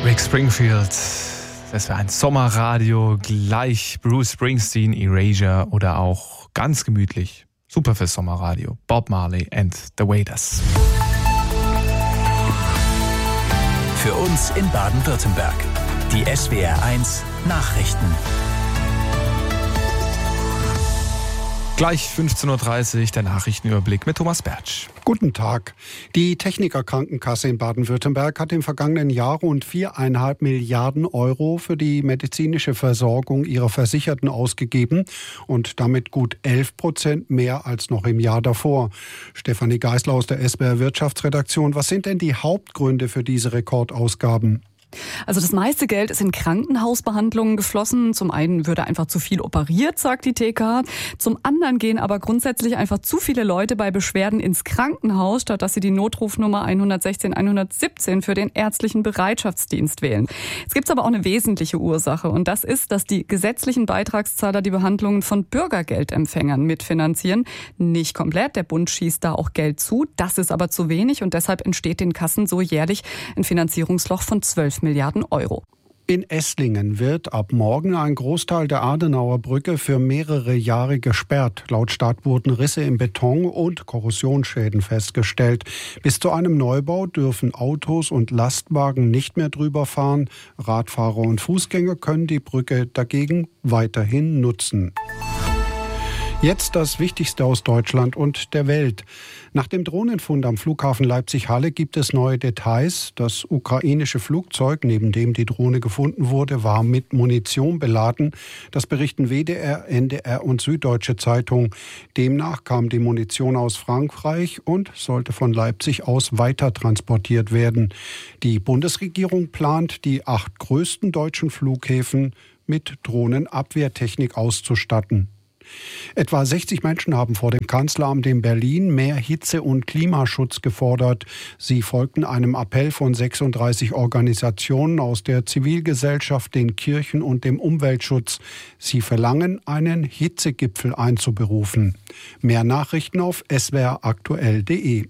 Rick Springfield, das wäre ein Sommerradio, gleich Bruce Springsteen, Erasure oder auch ganz gemütlich, super fürs Sommerradio, Bob Marley and the Wailers. Für uns in Baden-Württemberg, die SWR1 Nachrichten. Gleich 15.30 Uhr, der Nachrichtenüberblick mit Thomas Bertsch. Guten Tag. Die Techniker-Krankenkasse in Baden-Württemberg hat im vergangenen Jahr rund 4,5 Milliarden Euro für die medizinische Versorgung ihrer Versicherten ausgegeben und damit gut 11% mehr als noch im Jahr davor. Stefanie Geisler aus der SWR Wirtschaftsredaktion. Was sind denn die Hauptgründe für diese Rekordausgaben? Also das meiste Geld ist in Krankenhausbehandlungen geflossen. Zum einen würde einfach zu viel operiert, sagt die TK. Zum anderen gehen aber grundsätzlich einfach zu viele Leute bei Beschwerden ins Krankenhaus, statt dass sie die Notrufnummer 116 117 für den ärztlichen Bereitschaftsdienst wählen. Es gibt aber auch eine wesentliche Ursache und das ist, dass die gesetzlichen Beitragszahler die Behandlungen von Bürgergeldempfängern mitfinanzieren. Nicht komplett, der Bund schießt da auch Geld zu. Das ist aber zu wenig und deshalb entsteht den Kassen so jährlich ein Finanzierungsloch von 12 Milliarden Euro. In Esslingen wird ab morgen ein Großteil der Adenauer Brücke für mehrere Jahre gesperrt. Laut Stadt wurden Risse im Beton und Korrosionsschäden festgestellt. Bis zu einem Neubau dürfen Autos und Lastwagen nicht mehr drüber fahren. Radfahrer und Fußgänger können die Brücke dagegen weiterhin nutzen. Jetzt das Wichtigste aus Deutschland und der Welt. Nach dem Drohnenfund am Flughafen Leipzig-Halle gibt es neue Details. Das ukrainische Flugzeug, neben dem die Drohne gefunden wurde, war mit Munition beladen. Das berichten WDR, NDR und Süddeutsche Zeitung. Demnach kam die Munition aus Frankreich und sollte von Leipzig aus weiter transportiert werden. Die Bundesregierung plant, die 8 größten deutschen Flughäfen mit Drohnenabwehrtechnik auszustatten. Etwa 60 Menschen haben vor dem Kanzleramt in Berlin mehr Hitze- und Klimaschutz gefordert. Sie folgten einem Appell von 36 Organisationen aus der Zivilgesellschaft, den Kirchen und dem Umweltschutz. Sie verlangen, einen Hitzegipfel einzuberufen. Mehr Nachrichten auf swraktuell.de.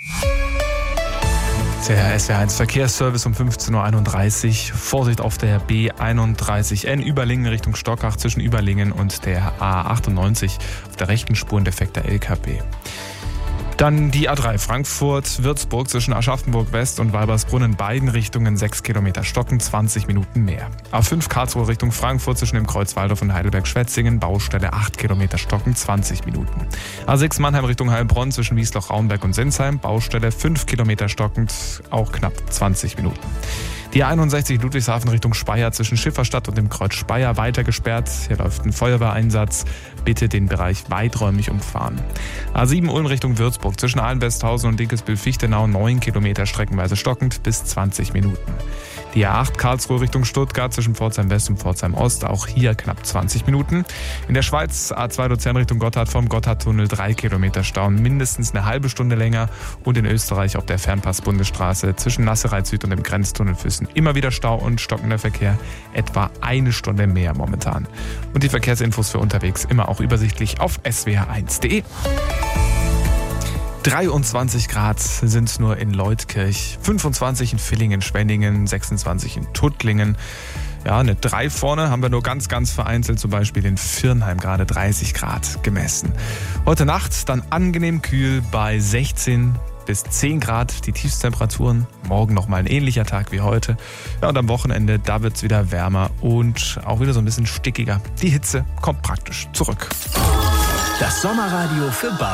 Der SWR1 Verkehrsservice um 15.31 Uhr. Vorsicht auf der B31N Überlingen Richtung Stockach zwischen Überlingen und der A98 auf der rechten Spur ein defekter LKW. Dann die A3 Frankfurt-Würzburg zwischen Aschaffenburg West und Walbersbrunn in beiden Richtungen 6 Kilometer stocken, 20 Minuten mehr. A5 Karlsruhe Richtung Frankfurt zwischen dem Kreuz Waldorf und Heidelberg-Schwetzingen, Baustelle 8 Kilometer stocken, 20 Minuten. A6 Mannheim Richtung Heilbronn zwischen Wiesloch-Raunberg und Sinsheim, Baustelle 5 Kilometer stockend, auch knapp 20 Minuten. Die A61 Ludwigshafen Richtung Speyer zwischen Schifferstadt und dem Kreuz Speyer weiter gesperrt. Hier läuft ein Feuerwehreinsatz. Bitte den Bereich weiträumig umfahren. A7 Ulm Richtung Würzburg zwischen Ahlen-Westhausen und Dinkelsbühl-Fichtenau 9 Kilometer streckenweise stockend bis 20 Minuten. Die A8 Karlsruhe Richtung Stuttgart zwischen Pforzheim West und Pforzheim Ost, auch hier knapp 20 Minuten. In der Schweiz A2 Luzern Richtung Gotthard vom Gotthardtunnel 3 Kilometer Stau, mindestens eine halbe Stunde länger. Und in Österreich auf der Fernpass-Bundesstraße zwischen Nassereit Süd und dem Grenztunnel Füssen immer wieder Stau und stockender Verkehr, etwa eine Stunde mehr momentan. Und die Verkehrsinfos für unterwegs immer auch übersichtlich auf swr1.de. 23 Grad sind nur in Leutkirch, 25 in Villingen, Schwenningen, 26 in Tuttlingen. Ja, eine 3 vorne haben wir nur ganz vereinzelt, zum Beispiel in Virnheim gerade 30 Grad gemessen. Heute Nacht dann angenehm kühl bei 16 bis 10 Grad die Tiefstemperaturen. Morgen nochmal ein ähnlicher Tag wie heute. Ja, und am Wochenende, da wird es wieder wärmer und auch wieder so ein bisschen stickiger. Die Hitze kommt praktisch zurück. Das Sommerradio für Baden.